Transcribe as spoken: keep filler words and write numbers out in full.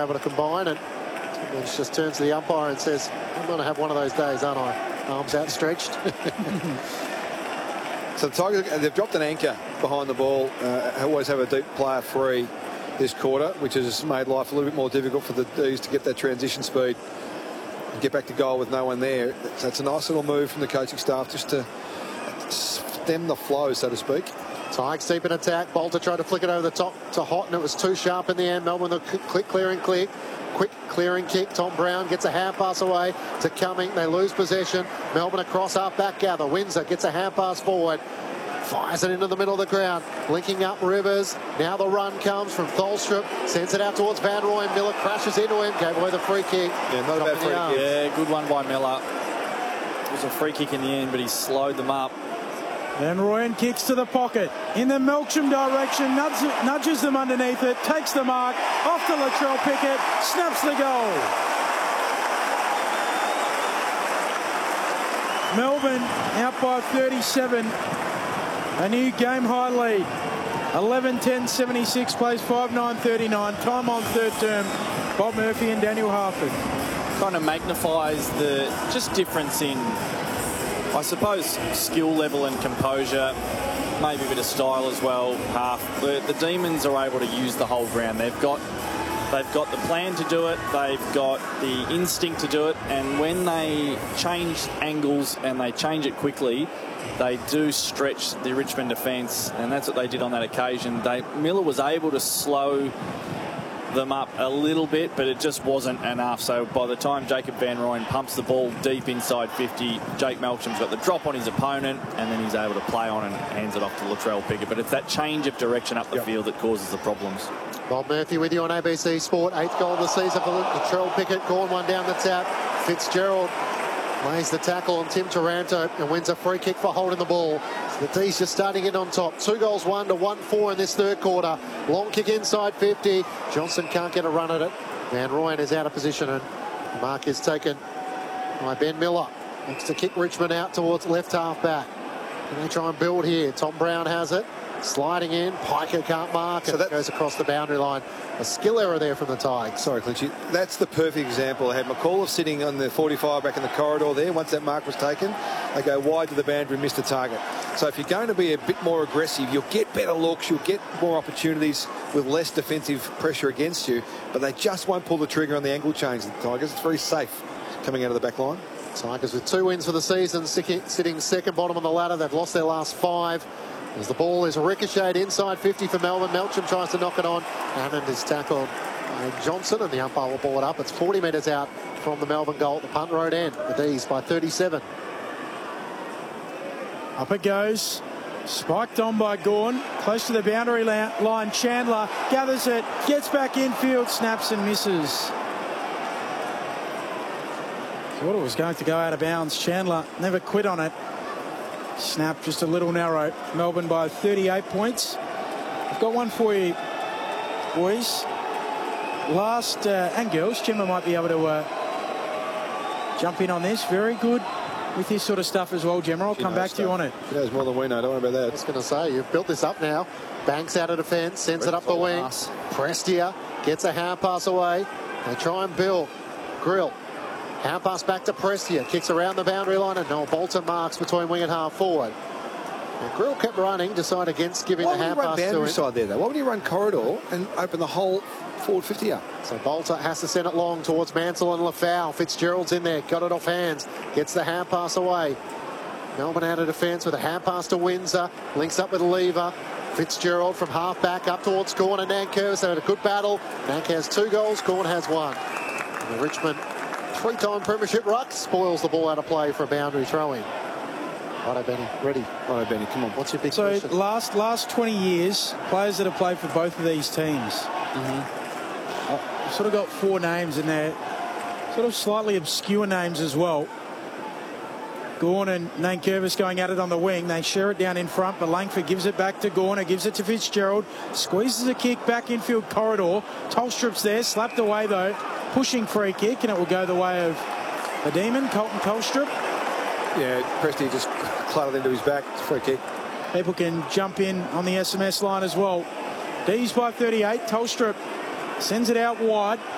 able to combine, and Timmins just turns to the umpire and says, I'm going to have one of those days, aren't I? Arms outstretched. So the Tigers, they've dropped an anchor behind the ball. Uh, always have a deep player free this quarter, which has made life a little bit more difficult for the D's to get that transition speed and get back to goal with no one there. So it's a nice little move from the coaching staff just to stem the flow, so to speak. Tigers deep in attack. Bolter tried to flick it over the top to Hott, and it was too sharp in the end. Melbourne, the quick clearing click. Quick clearing kick. Tom Brown gets a hand pass away to Cumming. They lose possession. Melbourne across half back gather. Windsor gets a hand pass forward. Fires it into the middle of the ground. Linking up Rivers. Now the run comes from Tholstrup. Sends it out towards Van Rooyen. Miller crashes into him. Gave away the free kick. Yeah, not a bad free kick. Yeah, good one by Miller. It was a free kick in the end, but he slowed them up. Van Rooyen kicks to the pocket. In the Melksham direction. Nudges, nudges them underneath it. Takes the mark. Off to Latrell Pickett. Snaps the goal. Melbourne out by thirty-seven. A new game high lead. eleven ten seventy-six, plays five nine thirty-nine. Time on third term. Bob Murphy and Daniel Harford. Kind of magnifies the just difference in, I suppose, skill level and composure. Maybe a bit of style as well. Half the, the Demons are able to use the whole ground. They've got they've got the plan to do it. They've got the instinct to do it. And when they change angles and they change it quickly, they do stretch the Richmond defence, and that's what they did on that occasion. They, Miller was able to slow them up a little bit, but it just wasn't enough. So by the time Jacob Van Rooyen pumps the ball deep inside fifty, Jake Melksham's got the drop on his opponent, and then he's able to play on and hands it off to Latrell Pickett. But it's that change of direction up the yep. field that causes the problems. Bob Murphy with you on A B C Sport. Eighth goal of the season for Latrell Pickett. Gone one down the tap. Fitzgerald lays the tackle on Tim Taranto and wins a free kick for holding the ball. The D's just starting in on top. Two goals, one to one four in this third quarter. Long kick inside fifty. Johnson can't get a run at it. Van Rooyen is out of position, and the mark is taken by Ben Miller. Looks to kick Richmond out towards left half back. And they try and build here. Tom Brown has it. Sliding in. Piker can't mark. So and that goes across the boundary line. A skill error there from the Tigers. Sorry, Clinchy. That's the perfect example. They had McAuliffe sitting on the forty-five back in the corridor there. Once that mark was taken, they go wide to the boundary and miss the target. So if you're going to be a bit more aggressive, you'll get better looks, you'll get more opportunities with less defensive pressure against you, but they just won't pull the trigger on the angle change, the Tigers. It's very safe coming out of the back line. Tigers with two wins for the season, sitting second bottom on the ladder. They've lost their last five. As the ball is ricocheted inside fifty for Melbourne. Melksham tries to knock it on. Hammond is tackled by Johnson, and the umpire will ball it up. It's forty metres out from the Melbourne goal at the punt road end. The D's by thirty-seven. Up it goes. Spiked on by Gawn. Close to the boundary line. Chandler gathers it. Gets back infield. Snaps and misses. Thought it was going to go out of bounds. Chandler never quit on it. Snap just a little narrow. Melbourne by thirty-eight points. I've got one for you, boys. Last, uh, and girls, Gemma might be able to uh, jump in on this. Very good with this sort of stuff as well, Gemma. I'll she come back stuff. to you on it. She knows more than we know. Don't worry about that. I was going to say, you've built this up now. Banks out of defence, sends Red it up the wing. Pass. Prestia gets a hand pass away. They try and build. Grill. Hand pass back to Prestia. Kicks around the boundary line, and Noel Bolton marks between wing and half forward. And Grill kept running, decided against giving Why the hand pass to him. Why would you run boundary side there, though? Why would you run corridor and open the whole forward fifty up? So Bolter has to send it long towards Mansell and Lafau. Fitzgerald's in there, got it off hands, gets the hand pass away. Melbourne out of defence with a hand pass to Windsor. Links up with Lever. Fitzgerald from half back up towards Gawn and Nankervis. They had a good battle. Nank has two goals, Gawn has one. And the Richmond three-time premiership ruck spoils the ball out of play for a boundary throw-in. Righto, Benny. Ready. Righto, Benny. Come on. What's your big so question? So last, last twenty years, players that have played for both of these teams. Mm-hmm. I've sort of got four names in there. Sort of slightly obscure names as well. Gawn and Nankervis going at it on the wing. They share it down in front, but Langford gives it back to Gawn. Gives it to Fitzgerald. Squeezes a kick back infield corridor. Tolstrup's there. Slapped away, though. Pushing free kick, and it will go the way of the Demon, Colton Tolstrup. Yeah, Prestia just cluttered into his back. It's a free kick. People can jump in on the S M S line as well. D's by thirty-eight. Tolstrup sends it out wide.